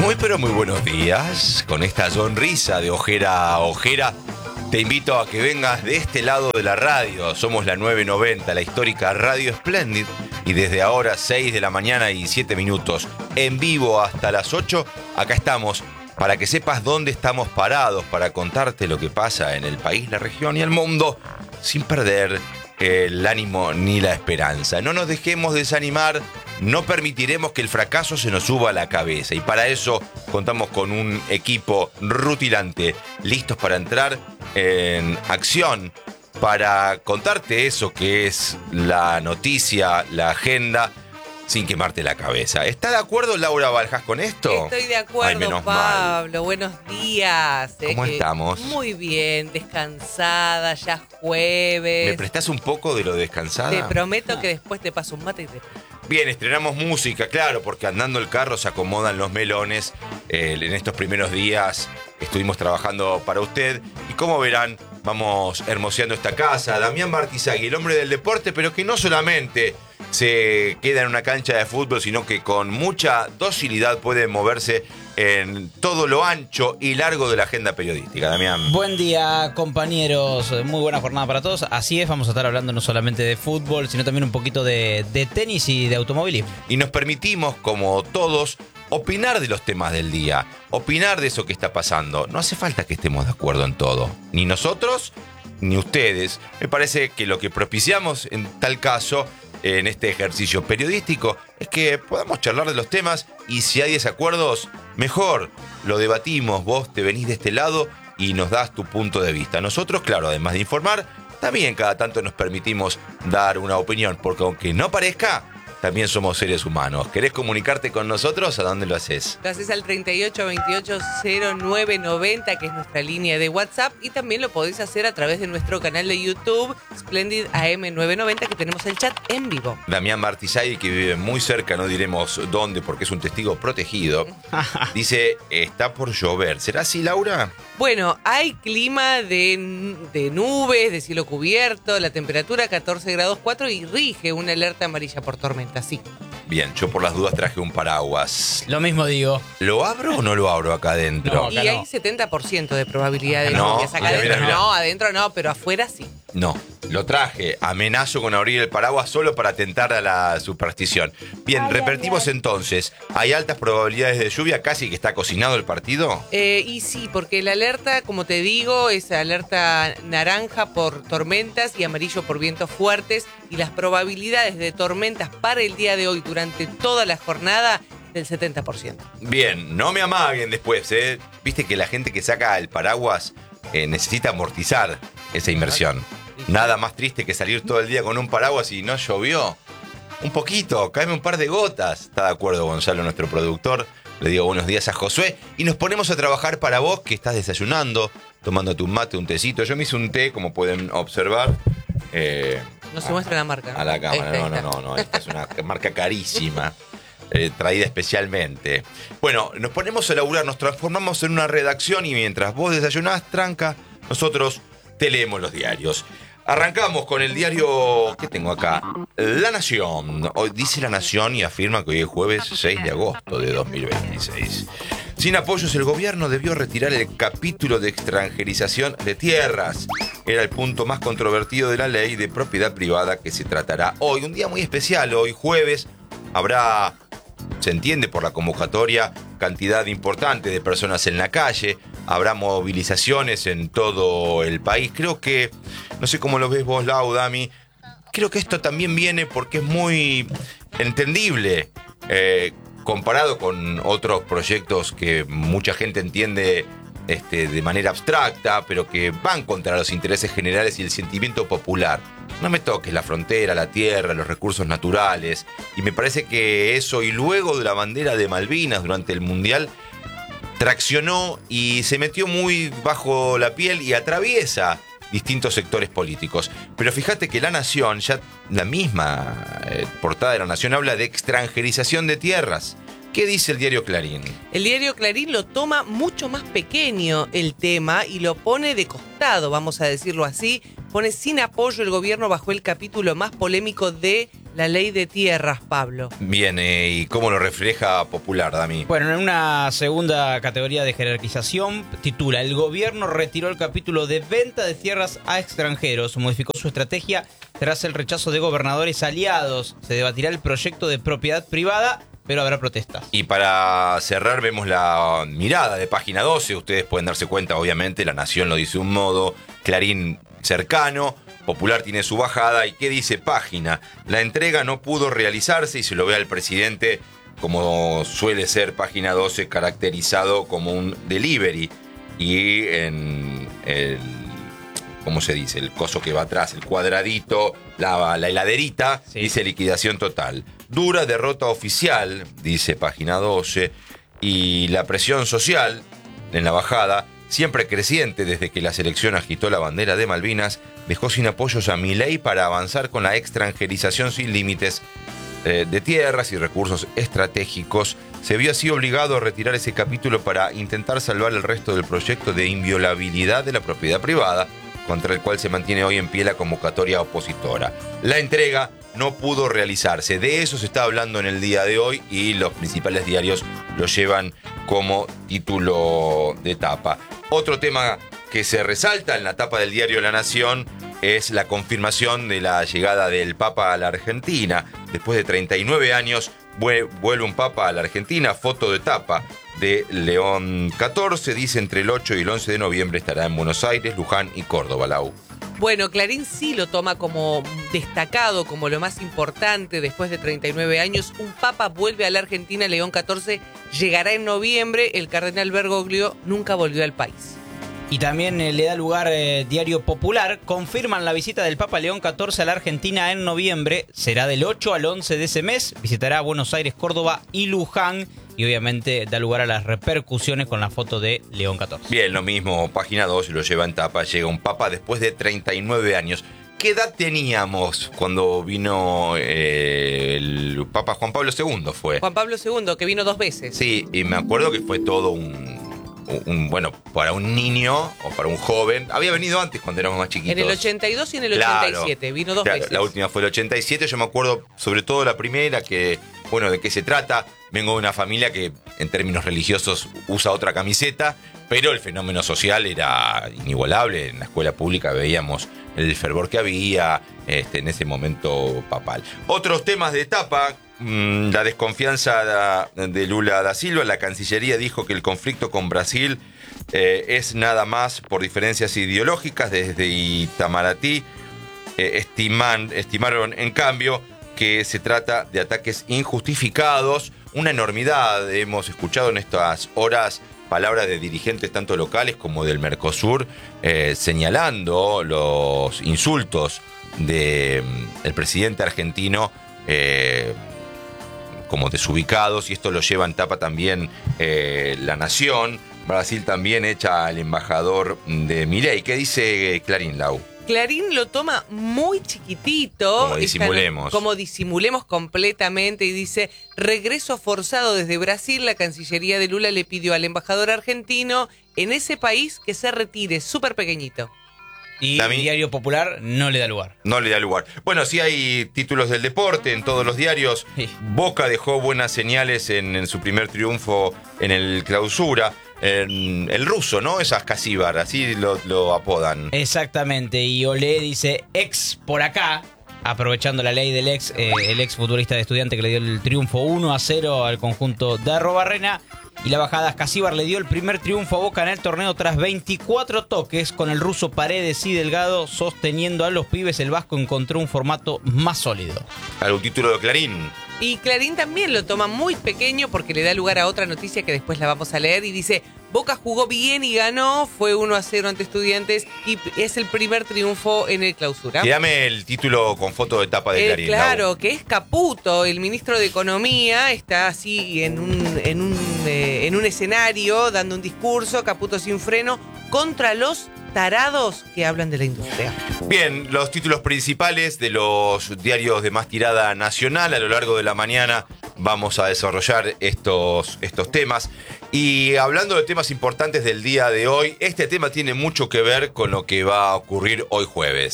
Muy pero muy buenos días. Con esta sonrisa de ojera a ojera, te invito a que vengas de este lado de la radio. Somos la 990, la histórica Radio Splendid. Y desde ahora, 6 de la mañana y 7 minutos, en vivo hasta las 8, acá estamos para que sepas dónde estamos parados, para contarte lo que pasa en el país, la región y el mundo, sin perder el ánimo ni la esperanza. No nos dejemos desanimar, no permitiremos que el fracaso se nos suba a la cabeza. Y para eso contamos con un equipo rutilante, listos para entrar en acción, para contarte eso que es la noticia, la agenda, sin quemarte la cabeza. ¿Está de acuerdo Laura Baljas con esto? Estoy de acuerdo, Ay, menos Pablo. mal. Buenos días. ¿Cómo estamos? Muy bien, descansada, ya es jueves. ¿Me prestás un poco de lo descansada? Te prometo que después te paso un mate y te... Bien, estrenamos música, claro, porque andando el carro se acomodan los melones. En estos primeros días estuvimos trabajando para usted y como verán, vamos hermoseando esta casa. Damián Martizagui, el hombre del deporte, pero que no solamente se queda en una cancha de fútbol, sino que con mucha docilidad puede moverse en todo lo ancho y largo de la agenda periodística. Damián. Buen día, compañeros. Muy buena jornada para todos. Así es, vamos a estar hablando no solamente de fútbol, sino también un poquito de tenis y de automovilismo. Y nos permitimos, como todos, opinar de los temas del día, opinar de eso que está pasando. No hace falta que estemos de acuerdo en todo, ni nosotros ni ustedes. Me parece que lo que propiciamos en tal caso, en este ejercicio periodístico, es que podamos charlar de los temas y si hay desacuerdos, mejor, lo debatimos, vos te venís de este lado y nos das tu punto de vista. Nosotros, claro, además de informar, también cada tanto nos permitimos dar una opinión, porque aunque no parezca, también somos seres humanos. ¿Querés comunicarte con nosotros? ¿A dónde lo haces? Lo haces al 38280990, que es nuestra línea de WhatsApp, y también lo podés hacer a través de nuestro canal de YouTube, Splendid AM990, que tenemos el chat en vivo. Damián Martizagui, que vive muy cerca, no diremos dónde porque es un testigo protegido, dice, está por llover. ¿Será así, Laura? Bueno, hay clima de nubes, de cielo cubierto, la temperatura 14 grados 4 y rige una alerta amarilla por tormenta, sí. Bien, yo por las dudas traje un paraguas. Lo mismo digo. ¿Lo abro o no lo abro acá adentro? No, Y acá hay 70% de probabilidad de No, lluvias. Acá mira, adentro mira. no, adentro no, pero afuera sí. No, lo traje. Amenazo con abrir el paraguas solo para atentar a la superstición. Bien, repetimos entonces. ¿Hay altas probabilidades de lluvia? ¿Casi que está cocinado el partido? Y sí, porque la alerta, como te digo, es alerta naranja por tormentas y amarillo por vientos fuertes. Y las probabilidades de tormentas para el día de hoy durante toda la jornada del 70%. Bien, no me amaguen después, ¿eh? Viste que la gente que saca el paraguas necesita amortizar esa inversión. Nada más triste que salir todo el día con un paraguas y no llovió. Un poquito, cáeme un par de gotas. Está de acuerdo Gonzalo, nuestro productor. Le digo buenos días a Josué y nos ponemos a trabajar para vos que estás desayunando, tomándote un mate, un tecito. Yo me hice un té, como pueden observar. No se muestra la marca. A la cámara, Esta. no. Esta es una marca carísima. Traída especialmente. Bueno, nos ponemos a laburar, nos transformamos en una redacción y mientras vos desayunás, tranca, nosotros te leemos los diarios. Arrancamos con el diario que tengo acá, La Nación. Hoy dice La Nación y afirma que hoy es jueves 6 de agosto de 2026. Sin apoyos, el gobierno debió retirar el capítulo de extranjerización de tierras. Era el punto más controvertido de la ley de propiedad privada que se tratará hoy. Un día muy especial, hoy jueves. Habrá, se entiende por la convocatoria, cantidad importante de personas en la calle. Habrá movilizaciones en todo el país. Creo que, no sé cómo lo ves vos, Lau, Dami, creo que esto también viene porque es muy entendible comparado con otros proyectos que mucha gente entiende de manera abstracta, pero que van contra los intereses generales y el sentimiento popular. No me toques la frontera, la tierra, los recursos naturales. Y me parece que eso, y luego de la bandera de Malvinas durante el Mundial, traccionó y se metió muy bajo la piel y atraviesa distintos sectores políticos. Pero fíjate que La Nación, ya la misma portada de La Nación, habla de extranjerización de tierras. ¿Qué dice el diario Clarín? El diario Clarín lo toma mucho más pequeño el tema y lo pone de costado, vamos a decirlo así. Pone sin apoyo, el gobierno bajó el capítulo más polémico de la ley de tierras, Pablo. Bien, ¿y cómo lo refleja Popular, Dami? Bueno, en una segunda categoría de jerarquización, titula: el gobierno retiró el capítulo de venta de tierras a extranjeros, modificó su estrategia tras el rechazo de gobernadores aliados. Se debatirá el proyecto de propiedad privada, pero habrá protestas. Y para cerrar vemos la mirada de Página 12. Ustedes pueden darse cuenta, obviamente, La Nación lo dice de un modo, Clarín cercano, Popular tiene su bajada. ¿Y qué dice Página? La entrega no pudo realizarse y se lo ve al presidente, como suele ser Página 12, caracterizado como un delivery. Y en el, ¿cómo se dice? El coso que va atrás, el cuadradito, la heladerita, sí, dice liquidación total. Dura derrota oficial, dice Página 12, y la presión social en la bajada, siempre creciente desde que la selección agitó la bandera de Malvinas, dejó sin apoyos a Milei para avanzar con la extranjerización sin límites de tierras y recursos estratégicos. Se vio así obligado a retirar ese capítulo para intentar salvar el resto del proyecto de inviolabilidad de la propiedad privada, contra el cual se mantiene hoy en pie la convocatoria opositora. La entrega no pudo realizarse. De eso se está hablando en el día de hoy y los principales diarios lo llevan como título de tapa. Otro tema que se resalta en la tapa del diario La Nación es la confirmación de la llegada del Papa a la Argentina. Después de 39 años vuelve un Papa a la Argentina. Foto de tapa de León XIV. Dice entre el 8 y el 11 de noviembre estará en Buenos Aires, Luján y Córdoba, Lau. Bueno, Clarín sí lo toma como destacado, como lo más importante. Después de 39 años, un papa vuelve a la Argentina. León XIV llegará en noviembre. El cardenal Bergoglio nunca volvió al país. Y también le da lugar Diario Popular. Confirman la visita del Papa León XIV a la Argentina en noviembre. Será del 8 al 11 de ese mes. Visitará Buenos Aires, Córdoba y Luján. Y obviamente da lugar a las repercusiones con la foto de León XIV. Bien, lo mismo, Página 2 lo lleva en tapa. Llega un Papa después de 39 años. ¿Qué edad teníamos cuando vino el Papa Juan Pablo II? Fue Juan Pablo II, que vino 2 veces. Sí, y me acuerdo que fue todo un bueno, para un niño o para un joven. Había venido antes cuando éramos más chiquitos. En el 82 y en el 87, claro, vino 2 veces. La última fue el 87, yo me acuerdo sobre todo la primera, que, bueno, ¿de qué se trata? Vengo de una familia que en términos religiosos usa otra camiseta, pero el fenómeno social era inigualable. En la escuela pública veíamos el fervor que había en ese momento papal. Otros temas de etapa. La desconfianza de Lula da Silva. La Cancillería dijo que el conflicto con Brasil es nada más por diferencias ideológicas. Desde Itamaraty estimaron en cambio que se trata de ataques injustificados. Una enormidad. Hemos escuchado en estas horas palabras de dirigentes tanto locales como del Mercosur señalando los insultos del presidente argentino como desubicados, y esto lo lleva en tapa también La Nación. Brasil también echa al embajador de Milei. ¿Qué dice Clarín, Lau? Clarín lo toma muy chiquitito. Como disimulemos. Como disimulemos completamente, y dice: regreso forzado desde Brasil. La Cancillería de Lula le pidió al embajador argentino en ese país que se retire, súper pequeñito. Y el Diario Popular no le da lugar. No le da lugar. Bueno, sí hay títulos del deporte en todos los diarios. Sí. Boca dejó buenas señales en su primer triunfo en el Clausura. El ruso, ¿no? Es Ascasíbar, así lo apodan. Exactamente. Y Olé dice ex por acá, aprovechando la ley del ex, el ex futbolista de Estudiante que le dio el triunfo 1-0 al conjunto de Arrobarrena. Y la bajada Ascasíbar le dio el primer triunfo a Boca en el torneo tras 24 toques, con el ruso Paredes y Delgado sosteniendo a los pibes. El vasco encontró un formato más sólido. ¿Algún título de Clarín? Y Clarín también lo toma muy pequeño porque le da lugar a otra noticia que después la vamos a leer, y dice: Boca jugó bien y ganó, fue 1-0 ante Estudiantes y es el primer triunfo en el Clausura. Dame el título con foto de tapa de Clarín. Claro, que es Caputo, el ministro de Economía, está así en un escenario dando un discurso, Caputo sin freno, contra los tarados que hablan de la industria. Bien, los títulos principales de los diarios de más tirada nacional. A lo largo de la mañana vamos a desarrollar estos temas. Y hablando de temas importantes del día de hoy, este tema tiene mucho que ver con lo que va a ocurrir hoy jueves.